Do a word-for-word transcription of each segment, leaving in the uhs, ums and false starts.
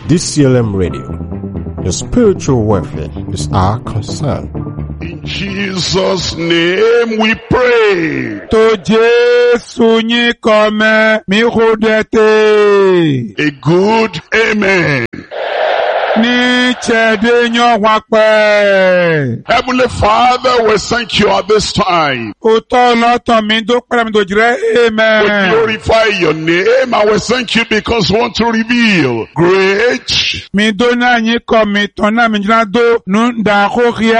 D C L M Radio. Your spiritual welfare is our concern. In Jesus' name we pray. To Jesu nyi kome mi hodete. A good amen. Ni chede nyo wakpe. Heavenly Father, we thank you at this time. Oto loto mi do pere mi do jire amen. We glorify your name and we thank you because we want to reveal great, Mi do na nyi kome tona mi jina do nunda khokhia.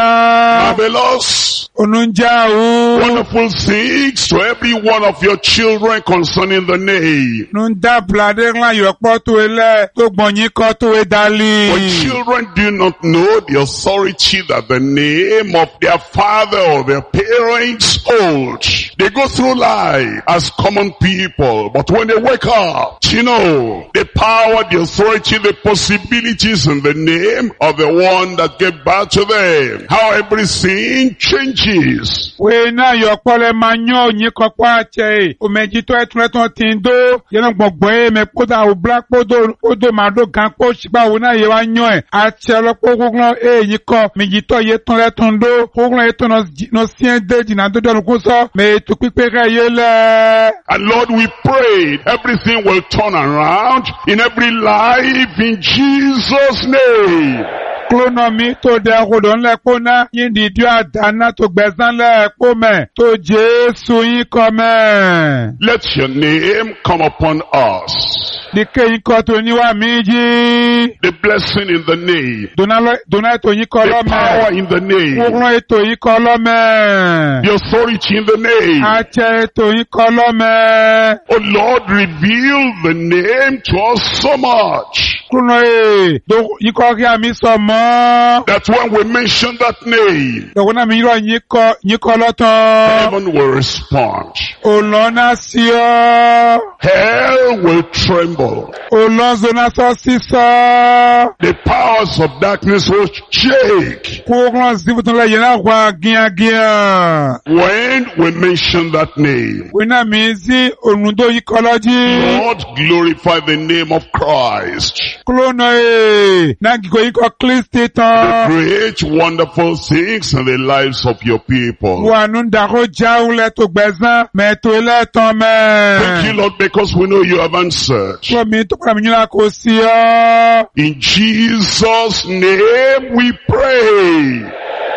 marvelous, Onunja u. wonderful things to every one of your children concerning the name. Nunda blade la yopo to ele to gbonyi ko to e dali. But children do not know the authority that the name of their father or their parents hold. They go through life as common people, but when they wake up, you know, the power, the authority, the possibilities in the name of the one that gave birth to them. How everything changes. We na yopo le manyo nyi ko pa che. O meji to etun ton tindo. Yena gbogbo e me poda o black podo odo mado gan po shiba wo na ye wa nyo e. Ati olopo gugun e nyi ko meji to ye ton le ton do. Gugun e ton no sien de di na do do ko so me to pipe ka ye le. And Lord, we pray everything will turn around in every life in Jesus' name. Klono mi to de agodon le ko na yin di dio adana to gbezan le ko me to Jesu yin ko me. Let your name come upon us. Dike yin ko to ni wa mi ji. The blessing in the name. Dona dona to yin ko lo The power me. in the name. Ogun to yin ko lo me. The authority in the name. Ache to yin ko lo me. Oh Lord, reveal the name to us so much Klono e do yin ko ri mi so mo. that when we mention that name, Do na mi ro yin ko yin ko lo tan. heaven will respond. Olona si o. Hell will tremble. Olonzo na so si so. The powers of darkness will shake Koran si vuton la yena kwa gian gian. when we mention that name. Wena mizi onundo yikoloji. Lord, glorify the name of Christ. Klono e. Na giko yiko Kristi The tan. great, wonderful things in the lives of your people. Wanunda ho jaule to gbezan. Me to ele tan Thank you, me. Lord, because we know you have answered. So mi to pra mi nyula ko si o. In Jesus' name we pray.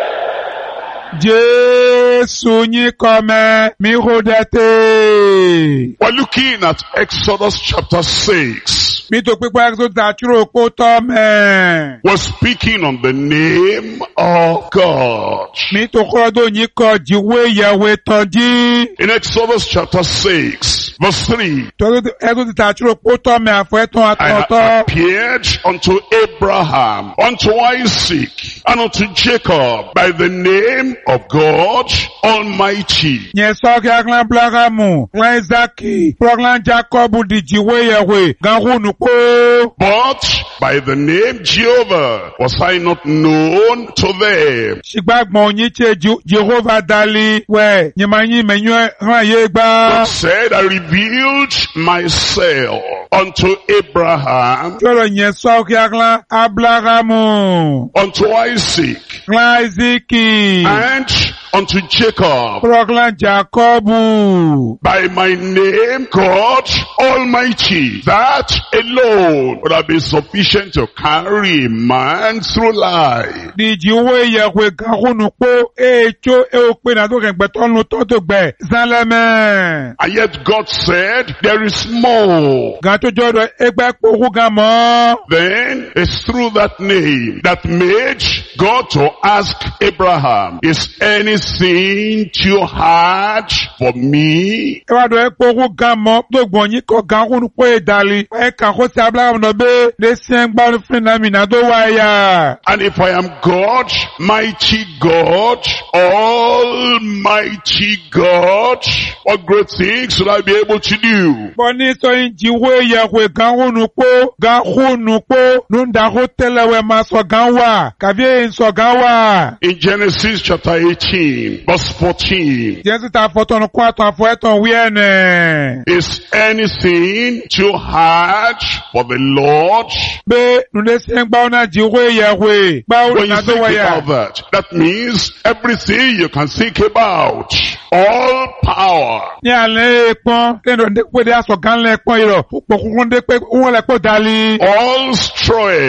Jesu nyi kome mi hodete. We're looking at Exodus chapter six. Mi to pipa exo dachuro ko to me. We're speaking on the name of God. Mi to kodo nyi ko jiwe yawe tonji. In Exodus chapter six, verse three, Todo ego di tachuro poto me afwe ton I atonto. appeared unto Abraham, unto Isaac, and unto Jacob by the name of God Almighty. Nye so ke aklan blagamu, klan Isaki, proglan Jacob di jiwe yawe, gangu nuko. But by the name Jehovah was I not known to them. Shigbagbo nyi che Jehovah dali, we, nye manyi menyo ran ye God gba. said, I revealed myself unto Abraham, Cholo nye so ke aklan ablagamu, unto Isaac, klan Isaki, and unto Jacob proglan Jacobu. by my name God Almighty. That alone would have been sufficient to carry a man through life. Di jiwe yawe gangu nuko, e cho e okpe na do gen beton no to to gbe. Zanleme. And yet God said, there is more. Ganto jodo egbe poku gamo. Then it's through that name that made God to ask Abraham, is anything too hard for me? Ewa do e poku gamo, do gbonyi ko gangu nuko e dali. E kan ko si abla no be, de sien gba fin na mi na do waya. And if I am God, mighty God, almighty God, what great things will I be able to do? Boni so in jiwe yawe gangu nuko, gangu nuko, nunda ho telewe ma so ganwa. Kavye in so ganwa. wà. In Genesis chapter eighteen, verse fourteen. Jẹ́sí ta fọ́tọ̀nù kó àtọ̀ àfọ̀ ẹ̀tàn wí ẹ̀nẹ̀. Is anything too hard for the Lord? Bẹ́ nùdé sí ń gbá ọ̀nà jíwé yẹ̀wé. Gbá When you ọ̀nà tó think wáyà. about that, that means everything you can think about, all power, Ní àlẹ́ ẹ̀pọ̀n, lẹ́nu ọ̀dẹ́ pé dé aṣọ gánlẹ̀ ẹ̀pọ̀n ìrọ̀. Púpọ̀ kúkúndé pé wọ́n lẹ̀ pọ̀ dálí. all strength,